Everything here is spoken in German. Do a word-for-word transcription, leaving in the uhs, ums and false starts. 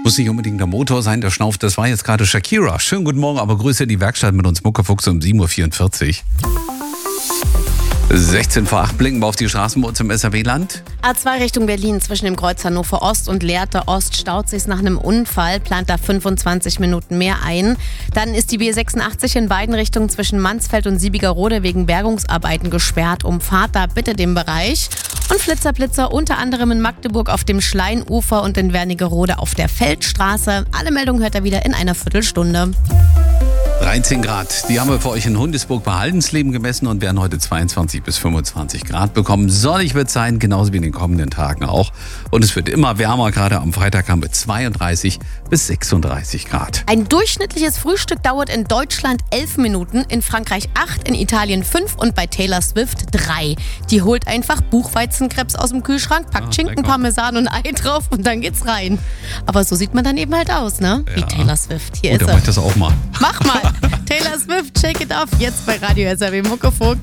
Muss nicht unbedingt der Motor sein, der schnauft. Das war jetzt gerade Shakira. Schönen guten Morgen, aber Grüße in die Werkstatt mit uns Muckefuchs um sieben Uhr vierundvierzig. sechzehn vor acht blicken wir auf die Straßen bei uns im S R W-Land. A zwei Richtung Berlin zwischen dem Kreuz Hannover Ost und Lehrte Ost staut sich nach einem Unfall, plant da fünfundzwanzig Minuten mehr ein. Dann ist die B sechsundachtzig in beiden Richtungen zwischen Mansfeld und Siebigerode wegen Bergungsarbeiten gesperrt. Umfahrt da bitte den Bereich. Und Flitzer-Blitzer unter anderem in Magdeburg auf dem Schleinufer und in Wernigerode auf der Feldstraße. Alle Meldungen hört ihr wieder in einer Viertelstunde. dreizehn Grad. Die haben wir für euch in Hundesburg bei Haldensleben gemessen und werden heute zweiundzwanzig bis fünfundzwanzig Grad bekommen. Sonnig wird es sein, genauso wie in den kommenden Tagen auch. Und es wird immer wärmer. Gerade am Freitag haben wir zweiunddreißig bis sechsunddreißig Grad. Ein durchschnittliches Frühstück dauert in Deutschland elf Minuten, in Frankreich acht, in Italien fünf und bei Taylor Swift drei. Die holt einfach Buchweizenkrebs aus dem Kühlschrank, packt Ah, Schinken, lecker. Parmesan und Ei drauf und dann geht's rein. Aber so sieht man dann eben halt aus, ne? Wie Ja. Taylor Swift. Hier Oh, ist dann er. mach ich das auch mal. Mach mal. Taylor Swift, Shake It Off, jetzt bei Radio S R W Muckefuchs.